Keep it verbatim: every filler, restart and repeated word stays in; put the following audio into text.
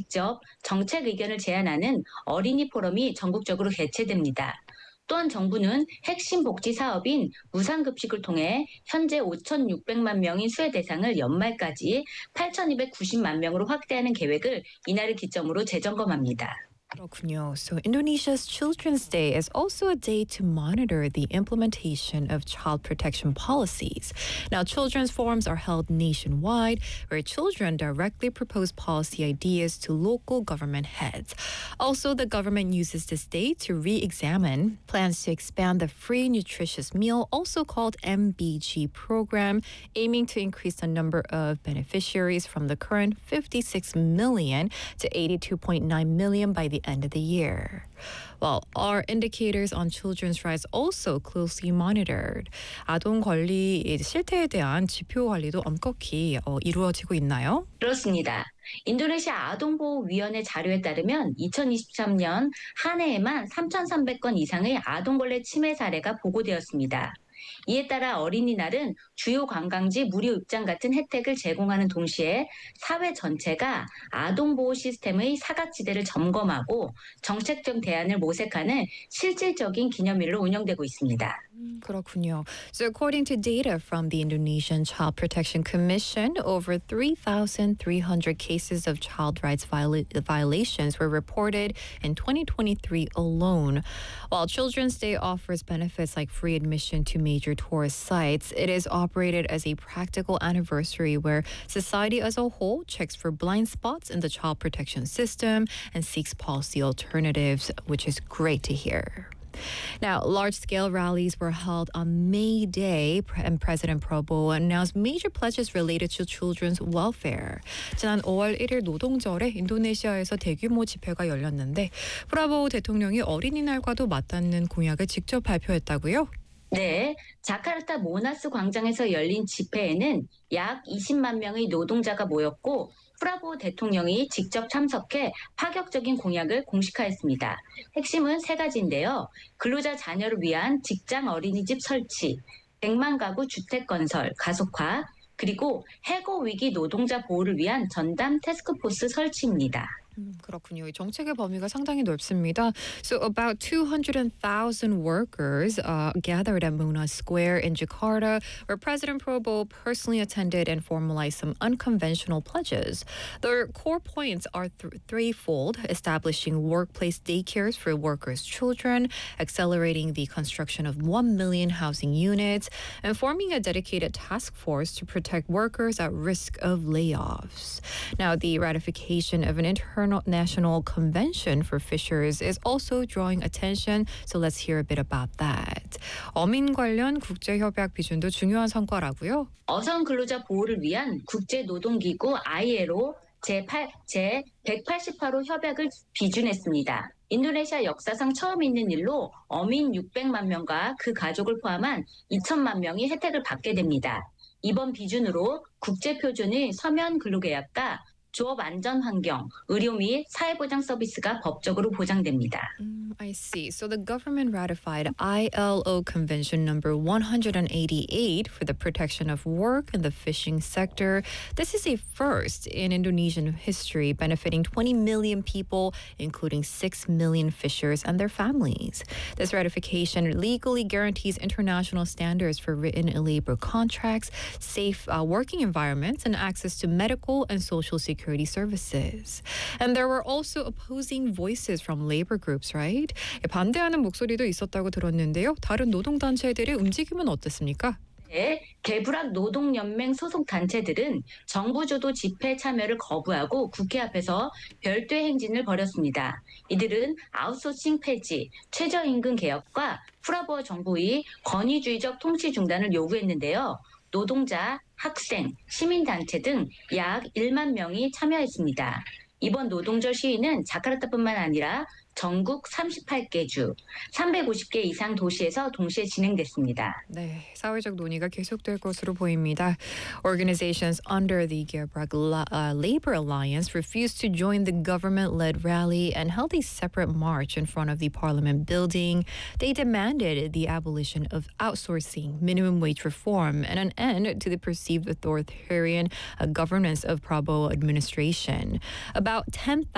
직접 정책 의견을 제안하는 어린이 포럼이 전국적으로 개최됩니다. 또한 정부는 핵심 복지 사업인 무상급식을 통해 현재 오천육백만 명인 수혜 대상을 연말까지 팔천이백구십만 명으로 확대하는 계획을 이날을 기점으로 재점검합니다. 그렇군요. So Indonesia's Children's Day is also a day to monitor the implementation of child protection policies. Now, children's forums are held nationwide where children directly propose policy ideas to local government heads. Also, the government uses this day to re-examine plans to expand the free nutritious meal, also called M B G program, aiming to increase the number of beneficiaries from the current fifty-six million to eighty-two point nine million by the end of the year. Well, are indicators on children's rights also closely monitored? 아동 권리 실태에 대한 지표 관리도 엄격히 어, 이루어지고 있나요? 그렇습니다. 인도네시아 아동보호위원회 자료에 따르면 이천이십삼 년 한 해에만 삼천삼백 건 이상의 아동벌레 침해 사례가 보고되었습니다. 이에 따라 어린이날은 주요 관광지 무료 입장 같은 혜택을 제공하는 동시에 사회 전체가 아동보호 시스템의 사각지대를 점검하고 정책적 대안을 모색하는 실질적인 기념일로 운영되고 있습니다. 그렇군요. So according to data from the Indonesian Child Protection Commission, over three thousand three hundred cases of child rights viola- violations were reported in twenty twenty-three alone. While Children's Day offers benefits like free admission to major tourist sites, it is operated as a practical anniversary where society as a whole checks for blind spots in the child protection system and seeks policy alternatives, which is great to hear. Now, large-scale rallies were held on May Day, and President Prabowo announced major pledges related to children's welfare. 지난 오월 일일 노동절에 인도네시아에서 대규모 집회가 열렸는데 프라보우 대통령이 어린이날과도 맞닿는 공약을 직접 발표했다고요? 네, 자카르타 모나스 광장에서 열린 집회에는 약 이십만 명의 노동자가 모였고 프라보우 대통령이 직접 참석해 파격적인 공약을 공식화했습니다. 핵심은 세 가지인데요. 근로자 자녀를 위한 직장 어린이집 설치, 백만 가구 주택 건설 가속화, 그리고 해고 위기 노동자 보호를 위한 전담 태스크포스 설치입니다. 음, 그렇군요. 이 정책의 범위가 상당히 넓습니다. So about two hundred thousand workers uh, gathered at Monas Square in Jakarta, where President Prabowo personally attended and formalized some unconventional pledges. Their core points are th- threefold: establishing workplace daycares for workers' children, accelerating the construction of one million housing units, and forming a dedicated task force to protect workers at risk of layoffs. Now, the ratification of an internal National Convention for Fishers is also drawing attention, so let's hear a bit about that. 어민 관련 국제협약 비준도 중요한 성과라고요? 어선 근로자 보호를 위한 국제노동기구 아이엘오 제팔, 제백팔십팔 호 협약을 비준했습니다. 인도네시아 역사상 처음 있는 일로 어민 육백만 명과 그 가족을 포함한 이천만 명이 혜택을 받게 됩니다. 이번 비준으로 국제표준의 서면 근로계약과 조업 안전 환경, 의료 및 사회보장 서비스가 법적으로 보장됩니다. Mm, I see. So the government ratified I L O Convention number one hundred eighty-eight for the protection of work in the fishing sector. This is a first in Indonesian history, benefiting twenty million people, including six million fishers and their families. This ratification legally guarantees international standards for written labor contracts, safe uh, working environments, and access to medical and social security security services. And there were also opposing voices from labor groups, right? 반대하는 목소리도 있었다고 들었는데요. 다른 노동단체들의 움직임은 어땠습니까? 네, 개불학 노동연맹 소속 단체들은 정부 주도 집회 참여를 거부하고 국회 앞에서 별도의 행진을 벌였습니다. 이들은 아웃소싱 폐지, 최저임금 개혁과 프라보우 정부의 권위주의적 통치 중단을 요구했는데요. 노동자, 학생, 시민단체 등 약 일만 명이 참여했습니다. 이번 노동절 시위는 자카르타뿐만 아니라 전국 삼십팔 개 주, 삼백오십 개 이상 도시에서 동시에 진행됐습니다. 네, 사회적 논의가 계속될 것으로 보입니다. Organizations under the Gerbrak uh, Labor Alliance refused to join the government-led rally and held a separate march in front of the parliament building. They demanded the abolition of outsourcing, minimum wage reform, and an end to the perceived authoritarian uh, governance of Prabowo administration. About ten